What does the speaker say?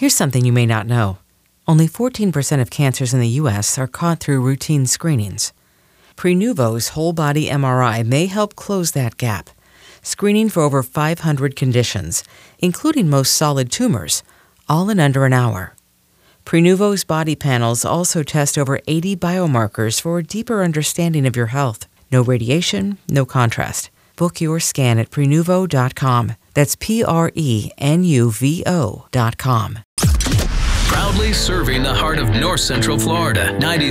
Here's something you may not know. Only 14% of cancers in the U.S. are caught through routine screenings. Prenuvo's whole-body MRI may help close that gap, screening for over 500 conditions, including most solid tumors, all in under an hour. Prenuvo's body panels also test over 80 biomarkers for a deeper understanding of your health. No radiation, no contrast. Book your scan at Prenuvo.com. That's Prenuvo.com. Proudly serving the heart of North Central Florida. 93.